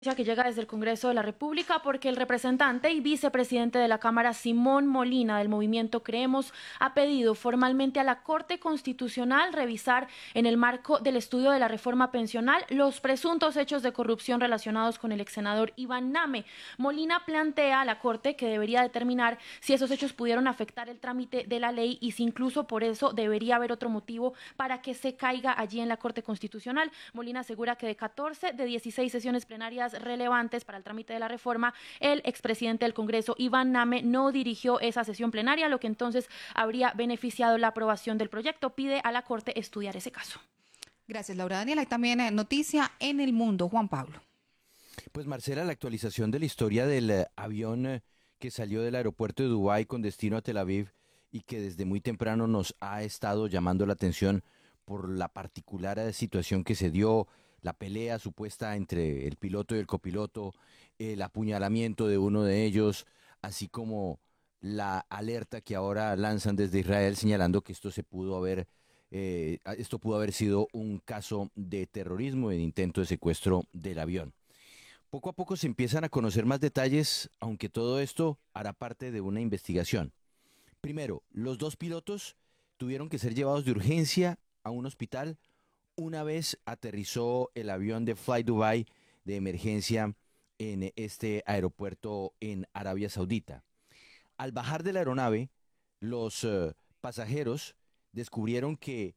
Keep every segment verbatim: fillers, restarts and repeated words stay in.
Ya que llega desde el Congreso de la República porque el representante y vicepresidente de la Cámara, Simón Molina, del movimiento Creemos, ha pedido formalmente a la Corte Constitucional revisar, en el marco del estudio de la reforma pensional, los presuntos hechos de corrupción relacionados con el exsenador Iván Name. Molina plantea a la Corte que debería determinar si esos hechos pudieron afectar el trámite de la ley y si incluso por eso debería haber otro motivo para que se caiga allí en la Corte Constitucional. Molina asegura que de catorce de dieciséis sesiones plenarias relevantes para el trámite de la reforma, el expresidente del Congreso, Iván Name, no dirigió esa sesión plenaria, lo que entonces habría beneficiado la aprobación del proyecto. Pide a la Corte estudiar ese caso. Gracias, Laura Daniela. Hay también eh, noticia en el mundo, Juan Pablo. Pues Marcela, la actualización de la historia del eh, avión eh, que salió del aeropuerto de Dubái con destino a Tel Aviv y que desde muy temprano nos ha estado llamando la atención por la particular eh, situación que se dio, la pelea supuesta entre el piloto y el copiloto, el apuñalamiento de uno de ellos, así como la alerta que ahora lanzan desde Israel señalando que esto se pudo haber, eh, esto pudo haber sido un caso de terrorismo y de intento de secuestro del avión. Poco a poco se empiezan a conocer más detalles, aunque todo esto hará parte de una investigación. Primero, los dos pilotos tuvieron que ser llevados de urgencia a un hospital una vez aterrizó el avión de Fly Dubai de emergencia en este aeropuerto en Arabia Saudita. Al bajar de la aeronave, los uh, pasajeros descubrieron que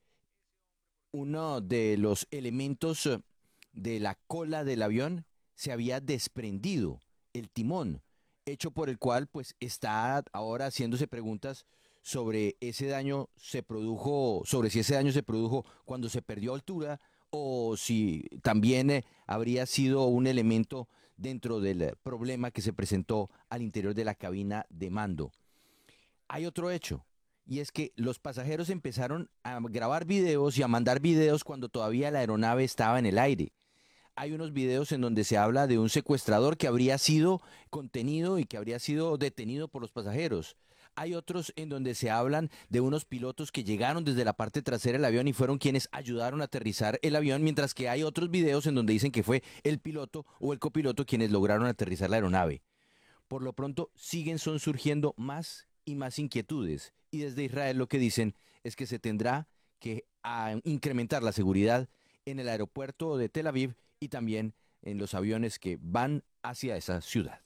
uno de los elementos uh, de la cola del avión se había desprendido, el timón, hecho por el cual pues está ahora haciéndose preguntas sobre ese daño se produjo, sobre si ese daño se produjo cuando se perdió altura o si también eh, habría sido un elemento dentro del eh, problema que se presentó al interior de la cabina de mando. Hay otro hecho, y es que los pasajeros empezaron a grabar videos y a mandar videos cuando todavía la aeronave estaba en el aire. Hay unos videos en donde se habla de un secuestrador que habría sido contenido y que habría sido detenido por los pasajeros. Hay otros en donde se hablan de unos pilotos que llegaron desde la parte trasera del avión y fueron quienes ayudaron a aterrizar el avión, mientras que hay otros videos en donde dicen que fue el piloto o el copiloto quienes lograron aterrizar la aeronave. Por lo pronto, siguen son surgiendo más y más inquietudes. Y desde Israel lo que dicen es que se tendrá que a, incrementar la seguridad en el aeropuerto de Tel Aviv y también en los aviones que van hacia esa ciudad.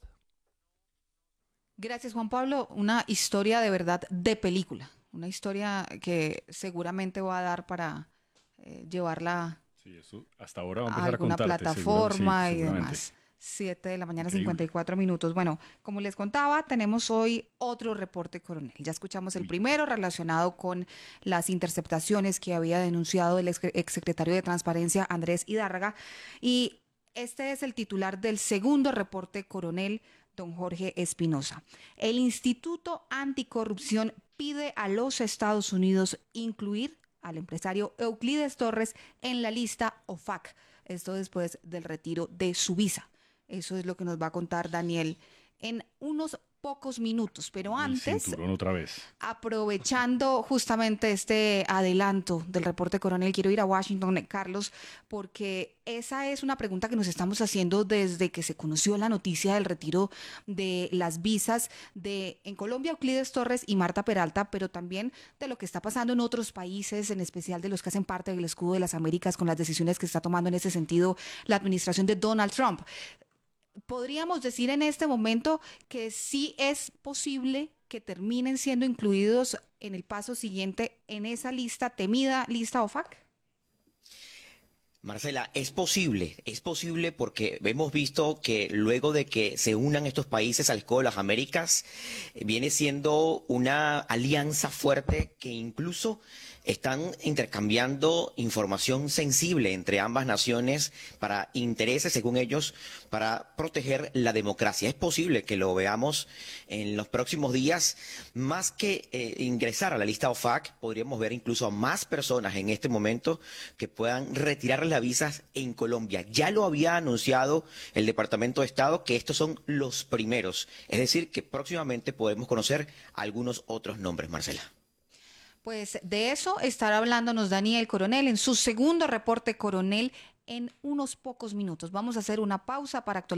Gracias, Juan Pablo. Una historia de verdad de película. Una historia que seguramente va a dar para eh, llevarla Sí, eso hasta ahora va a a empezar a alguna contarte, seguro, sí, plataforma y seguramente. demás. Siete de la mañana, Increíble. cincuenta y cuatro minutos. Bueno, como les contaba, tenemos hoy otro reporte coronel. Ya escuchamos el Uy. primero relacionado con las interceptaciones que había denunciado el ex exsecretario de Transparencia, Andrés Hidárraga. Y este es el titular del segundo reporte coronel, don Jorge Espinosa. El Instituto Anticorrupción pide a los Estados Unidos incluir al empresario Euclides Torres en la lista O F A C. Esto después del retiro de su visa. Eso es lo que nos va a contar Daniel en unos pocos minutos. Pero El antes, cinturón otra vez. aprovechando justamente este adelanto del reporte coronel, quiero ir a Washington, Carlos, porque esa es una pregunta que nos estamos haciendo desde que se conoció la noticia del retiro de las visas de, en Colombia, Euclides Torres y Marta Peralta, pero también de lo que está pasando en otros países, en especial de los que hacen parte del escudo de las Américas, con las decisiones que está tomando en ese sentido la administración de Donald Trump. ¿Podríamos decir en este momento que sí es posible que terminen siendo incluidos en el paso siguiente en esa lista temida, lista O F A C? Marcela, es posible, es posible porque hemos visto que luego de que se unan estos países al Escudo de las Américas, eh, viene siendo una alianza fuerte que incluso están intercambiando información sensible entre ambas naciones para intereses, según ellos, para proteger la democracia. Es posible que lo veamos en los próximos días. Más que eh, ingresar a la lista O F A C, podríamos ver incluso a más personas en este momento que puedan retirar las visas en Colombia. Ya lo había anunciado el Departamento de Estado que estos son los primeros. Es decir, que próximamente podremos conocer algunos otros nombres, Marcela. Pues de eso estará hablándonos Daniel Coronel en su segundo reporte coronel en unos pocos minutos. Vamos a hacer una pausa para actualizar